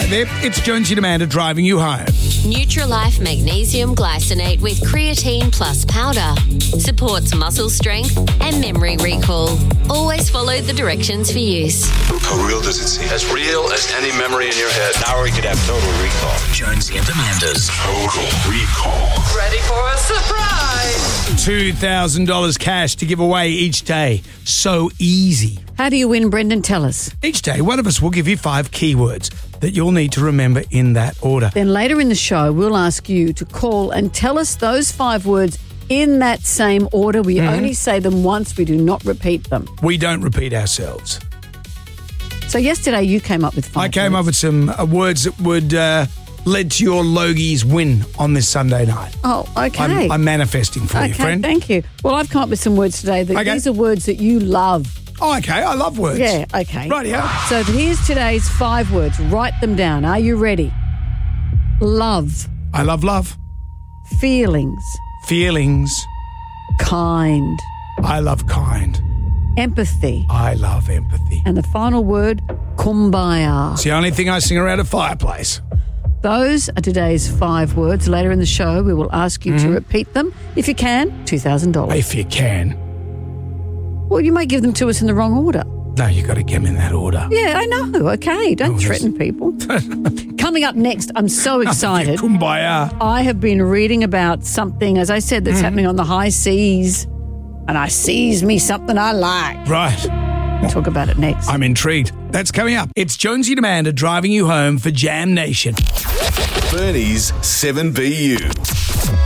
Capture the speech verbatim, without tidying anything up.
Hi there, it's Jonesy and Amanda driving you home. Nutrilife Magnesium Glycinate with creatine plus powder. Supports muscle strength and memory recall. Always follow the directions for use. How real does it seem? As real as any memory in your head. Now we could have total recall. Jonesy and Amanda's Total Recall. Ready for a surprise? two thousand dollars cash to give away each day. So easy. How do you win, Brendan? Tell us. Each day, one of us will give you five keywords that you'll need to remember in that order. Then later in the show, we'll ask you to call and tell us those five words in that same order. We Mm-hmm. only say them once. We do not repeat them. We don't repeat ourselves. So yesterday you came up with five I came words. up with some uh, words that would uh, lead to your Logies win on this Sunday night. Oh, okay. I'm, I'm manifesting for okay, you, friend. thank you. Well, I've come up with some words today. That Okay. These are words that you love. Oh, okay. I love words. Yeah, okay. Rightio. So here's today's five words. Write them down. Are you ready? Love, I love love. feelings, Feelings. kind, I love kind. empathy, I love empathy. and the final word, kumbaya. It's the only thing I sing around a fireplace. Those are today's five words. Later in the show, we will ask you to repeat them. If you can, two thousand dollars. If you can. Well, you may give them to us in the wrong order. No, you got to get them in that order. Yeah, I know. Okay, don't Oh, threaten people. Coming up next, I'm so excited. Kumbaya. I have been reading about something, as I said, that's happening on the high seas, and I sees me something I like. Right. We'll talk about it next. I'm intrigued. That's coming up. It's Jonesy and Amanda driving you home for Jam Nation. Bernie's seven B U.